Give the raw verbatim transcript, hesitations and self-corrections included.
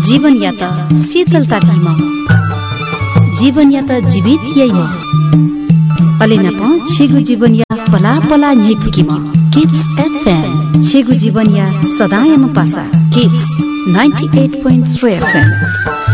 जीवन या त शीतलता भीम जीवन या त जीवित यही म अलिन प छेगु जीवन या पला पला न्यै फुकी म किप्स एफएम छेगु जीवन या सदा यम पासा kips ninety-eight point three FM